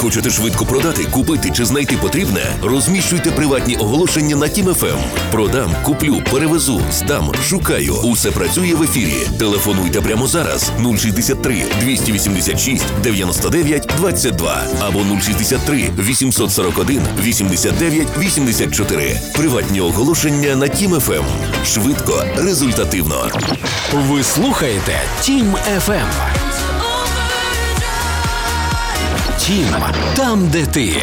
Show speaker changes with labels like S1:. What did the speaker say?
S1: Хочете швидко продати, купити чи знайти потрібне? Розміщуйте приватні оголошення на Тім ФМ. Продам, куплю, перевезу, здам, шукаю. Усе працює в ефірі. Телефонуйте прямо зараз 063 286 99 22 або 063 841 89 84. Приватні оголошення на Тім ФМ. Швидко, результативно.
S2: Ви слухаєте Тім ФМ. Тім, там, де ти.